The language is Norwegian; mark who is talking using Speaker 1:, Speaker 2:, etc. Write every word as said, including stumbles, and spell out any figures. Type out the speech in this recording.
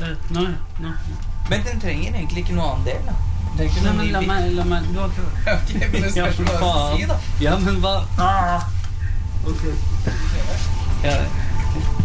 Speaker 1: Nei, nei.
Speaker 2: Men den trenger egentlig ikke noe annen del, da.
Speaker 1: Nei, men la meg, la meg, du har klart.
Speaker 2: Ok, men det spørs hva du skal si, da.
Speaker 1: Ja, men hva? Ah! Ok.
Speaker 2: Ja,